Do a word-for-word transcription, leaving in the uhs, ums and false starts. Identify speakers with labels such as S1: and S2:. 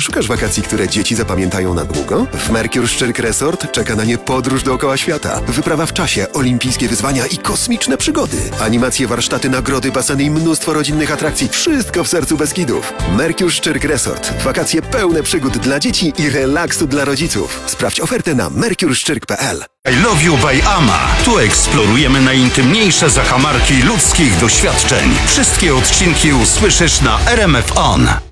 S1: Szukasz wakacji, które dzieci zapamiętają na długo? W Mercure Szczyrk Resort czeka na nie podróż dookoła świata, wyprawa w czasie, olimpijskie wyzwania i kosmiczne przygody. Animacje, warsztaty, nagrody, baseny i mnóstwo rodzinnych atrakcji. Wszystko w sercu Beskidów. Mercure Szczyrk Resort. Wakacje pełne przygód dla dzieci i relaksu dla rodziców. Sprawdź ofertę na mercure szczyrk kropka p l.
S2: I love you by Ama. Tu eksplorujemy najintymniejsze zakamarki ludzkich doświadczeń. Wszystkie odcinki usłyszysz na R M F On.